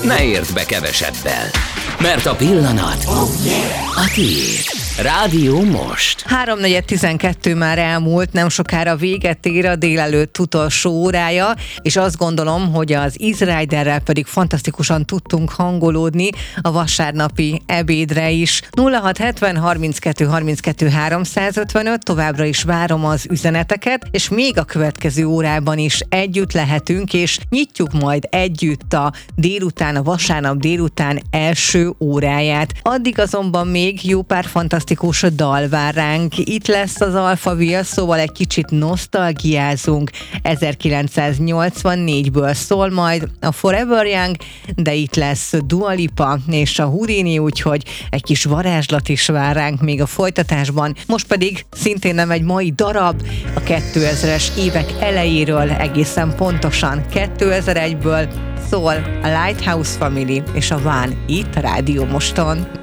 ne értsd be kevesebbel, mert a pillanat a tiéd. Rádió Most. 3:12 már elmúlt, nem sokára véget ér a délelőtt utolsó órája, és azt gondolom, hogy az Easy Riderrel pedig fantasztikusan tudtunk hangolódni a vasárnapi ebédre is. 0670 32 32 355, továbbra is várom az üzeneteket, és még a következő órában is együtt lehetünk, és nyitjuk majd együtt a vasárnap délután első óráját. Addig azonban még jó pár fantasztikus dal vár ránk. Itt lesz az Alphaville, szóval egy kicsit nosztalgiázunk. 1984-ből szól majd a Forever Young, de itt lesz Dua Lipa és a Houdini, úgyhogy egy kis varázslat is vár ránk még a folytatásban. Most pedig szintén nem egy mai darab, a 2000-es évek elejéről, egészen pontosan 2001-ből szól a Lighthouse Family és a Van itt a Rádió Moston.